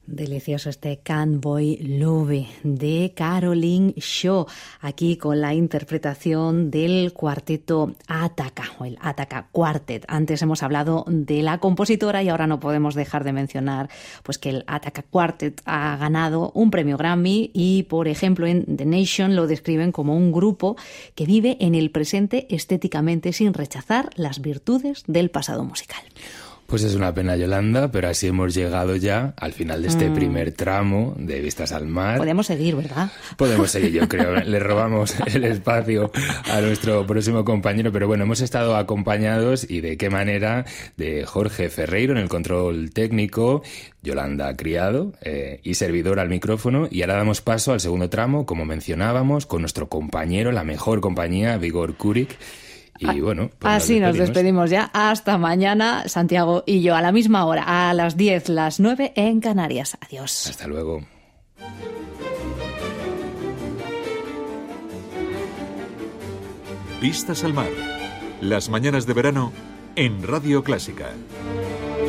Delicioso este Can't Buy Love de Caroline Shaw, aquí con la interpretación del cuarteto Attaka, o el Attaka Quartet. Antes hemos hablado de la compositora y ahora no podemos dejar de mencionar pues que el Attaka Quartet ha ganado un premio Grammy y, por ejemplo, en The Nation lo describen como un grupo que vive en el presente estéticamente sin rechazar las virtudes del pasado musical. Pues es una pena, Yolanda, pero así hemos llegado ya al final de este primer tramo de Vistas al Mar. Podemos seguir, ¿verdad? Podemos seguir, yo creo. Le robamos el espacio a nuestro próximo compañero, pero bueno, hemos estado acompañados, y de qué manera, de Jorge Ferreiro en el control técnico, Yolanda Criado y servidor al micrófono, y ahora damos paso al segundo tramo, como mencionábamos, con nuestro compañero, la mejor compañía, Vigor Kurik. Y bueno, pues así nos despedimos ya. Hasta mañana, Santiago y yo, a la misma hora, a las 10, las 9 en Canarias. Adiós. Hasta luego. Vistas al Mar. Las mañanas de verano en Radio Clásica.